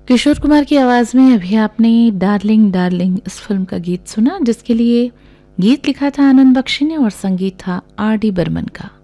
किशोर कुमार की आवाज़ में अभी आपने डार्लिंग डार्लिंग इस फिल्म का गीत सुना, जिसके लिए गीत लिखा था आनंद बख्शी ने और संगीत था आर डी बर्मन का।